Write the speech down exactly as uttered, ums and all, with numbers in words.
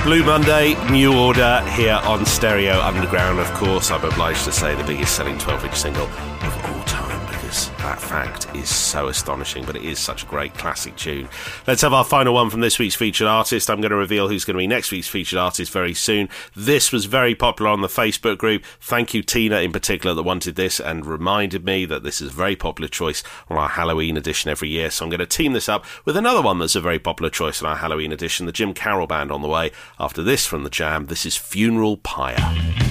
Blue Monday, New Order here on Stereo Underground. Of course, I'm obliged to say the biggest selling twelve-inch single of all time, because that fact is so astonishing, but it is such a great classic tune. Let's have our final one from this week's featured artist. I'm going to reveal who's going to be next week's featured artist very soon. This was very popular on the Facebook group. Thank you, Tina, in particular, that wanted this and reminded me that this is a very popular choice on our Halloween edition every year. So I'm going to team this up with another one that's a very popular choice on our Halloween edition, the Jim Carroll Band, on the way. After this from The Jam, this is Funeral Pyre.